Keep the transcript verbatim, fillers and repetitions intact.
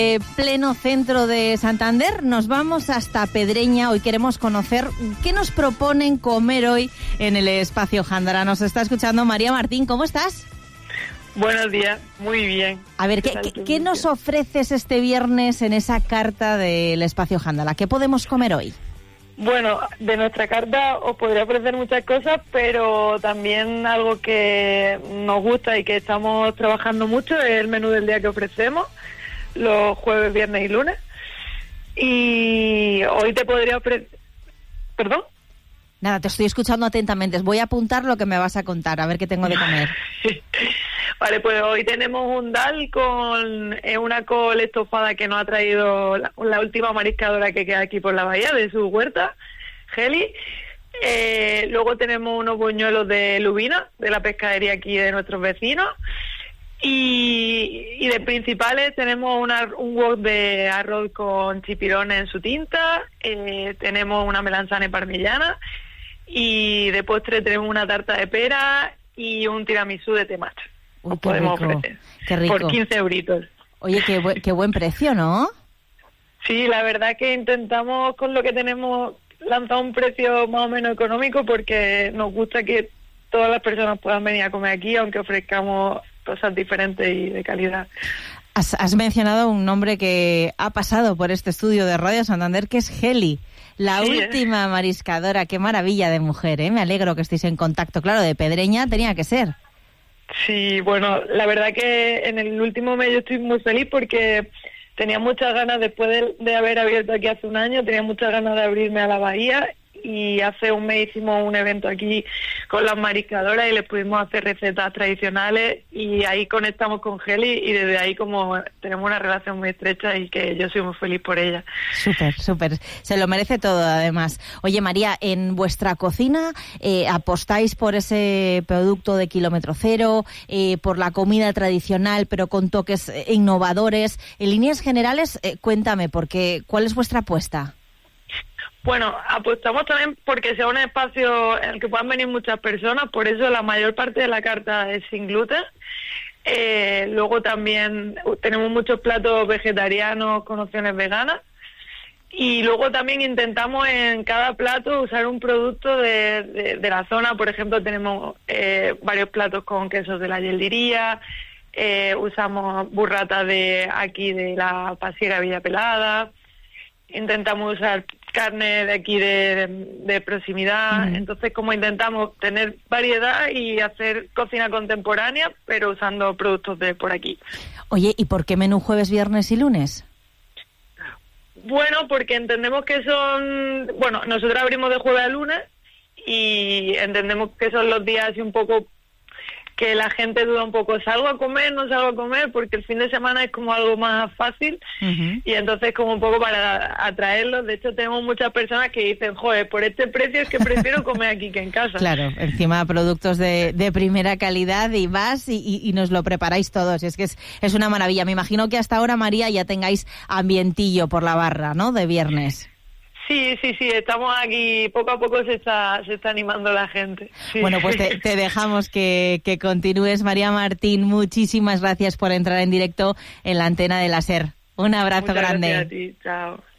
Eh, pleno centro de Santander, nos vamos hasta Pedreña. Hoy queremos conocer qué nos proponen comer hoy en el Espacio Gándara. Nos está escuchando María Martín, ¿cómo estás? Buenos días, muy bien. A ver, ¿qué, ¿qué, ¿qué nos ofreces este viernes en esa carta del Espacio Gándara? ¿Qué podemos comer hoy? Bueno, de nuestra carta os podría ofrecer muchas cosas, pero también algo que nos gusta y que estamos trabajando mucho es el menú del día que ofrecemos los jueves, viernes y lunes. Y hoy te podría ofrecer... ¿Perdón? Nada, te estoy escuchando atentamente. Voy a apuntar lo que me vas a contar, a ver qué tengo de comer. Vale, pues hoy tenemos un dal con eh, una col estofada que nos ha traído la, la última mariscadora que queda aquí por la bahía, de su huerta, Geli. Eh, luego tenemos unos buñuelos de lubina, de la pescadería aquí de nuestros vecinos. Y, y de principales tenemos una, un wok de arroz con chipirones en su tinta, eh, tenemos una melanzane parmigiana y de postre tenemos una tarta de pera y un tiramisú de temacho. Uy, Os qué podemos rico, ofrecer qué rico. por quince euritos. Oye, qué, bu- qué buen precio, ¿no? Sí, la verdad que intentamos con lo que tenemos lanzar un precio más o menos económico porque nos gusta que todas las personas puedan venir a comer aquí, aunque ofrezcamos cosas diferentes y de calidad. Has, has mencionado un nombre que ha pasado por este estudio de Radio Santander, que es Geli, la Sí, última ¿eh? mariscadora. Qué maravilla de mujer, ¿eh? Me alegro que estéis en contacto. Claro, de Pedreña tenía que ser. Sí, bueno, la verdad que en el último mes yo estoy muy feliz porque tenía muchas ganas, después de, de haber abierto aquí hace un año, tenía muchas ganas de abrirme a la bahía. Y hace un mes hicimos un evento aquí con las mariscadoras y les pudimos hacer recetas tradicionales y ahí conectamos con Geli y desde ahí como tenemos una relación muy estrecha y que yo soy muy feliz por ella. Súper, súper. Se lo merece todo, además. Oye, María, en vuestra cocina eh, apostáis por ese producto de kilómetro cero, eh, por la comida tradicional pero con toques eh, innovadores. En líneas generales, eh, cuéntame, porque ¿cuál es vuestra apuesta? Bueno, apostamos también porque sea un espacio en el que puedan venir muchas personas, por eso la mayor parte de la carta es sin gluten. Eh, luego también tenemos muchos platos vegetarianos con opciones veganas. Y luego también intentamos en cada plato usar un producto de, de, de la zona. Por ejemplo, tenemos eh, varios platos con quesos de la Yeldiría, eh, usamos burrata de aquí de la Pasiega Villa Pelada. Intentamos usar carne de aquí de, de, de proximidad, mm. Entonces como intentamos tener variedad y hacer cocina contemporánea, pero usando productos de por aquí. Oye, ¿y por qué menú jueves, viernes y lunes? Bueno, porque entendemos que son... Bueno, nosotros abrimos de jueves a lunes y entendemos que son los días así un poco que la gente duda un poco, ¿salgo a comer, no salgo a comer? Porque el fin de semana es como algo más fácil, uh-huh. Y entonces como un poco para atraerlos. De hecho tenemos muchas personas que dicen, joder, por este precio es que prefiero comer aquí que en casa. Claro, encima productos de, de primera calidad y vas y, y, y nos lo preparáis todos, y es que es, es una maravilla. Me imagino que hasta ahora, María, ya tengáis ambientillo por la barra, ¿no?, de viernes. Sí, sí, sí, estamos aquí, poco a poco se está se está animando la gente. Sí. Bueno, pues te, te dejamos que, que continúes, María Martín. Muchísimas gracias por entrar en directo en la antena de la SER. Un abrazo Muchas grande. Gracias a ti, chao.